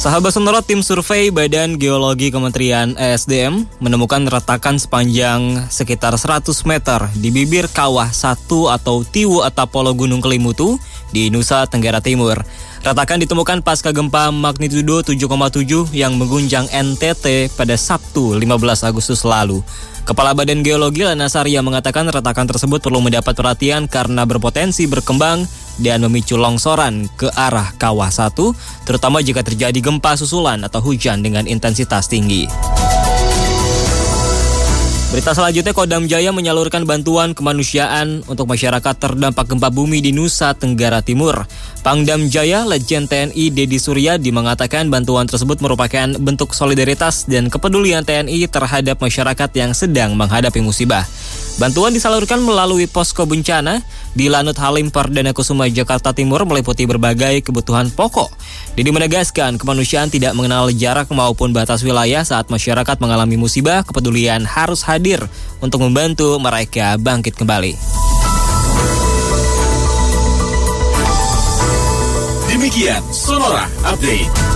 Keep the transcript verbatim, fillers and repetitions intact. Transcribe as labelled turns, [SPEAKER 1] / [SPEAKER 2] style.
[SPEAKER 1] Sahabat Sonora, tim survei Badan Geologi Kementerian E S D M menemukan retakan sepanjang sekitar seratus meter di bibir kawah satu atau Tiwu Atapolo Gunung Kelimutu di Nusa Tenggara Timur. Retakan ditemukan pasca gempa magnitudo tujuh koma tujuh yang mengguncang N T T pada Sabtu lima belas Agustus lalu. Kepala Badan Geologi Lana Sarya mengatakan retakan tersebut perlu mendapat perhatian karena berpotensi berkembang dan memicu longsoran ke arah kawah satu, terutama jika terjadi gempa susulan atau hujan dengan intensitas tinggi. Berita selanjutnya, Kodam Jaya menyalurkan bantuan kemanusiaan untuk masyarakat terdampak gempa bumi di Nusa Tenggara Timur. Pangdam Jaya, Letjen T N I Dedi Suryadi mengatakan bantuan tersebut merupakan bentuk solidaritas dan kepedulian T N I terhadap masyarakat yang sedang menghadapi musibah. Bantuan disalurkan melalui posko bencana di Lanut Halim Perdana Kusuma, Jakarta Timur, meliputi berbagai kebutuhan pokok. Dedi menegaskan kemanusiaan tidak mengenal jarak maupun batas wilayah saat masyarakat mengalami musibah. Kepedulian harus hadir untuk membantu mereka bangkit kembali.
[SPEAKER 2] Demikian Sonora Update.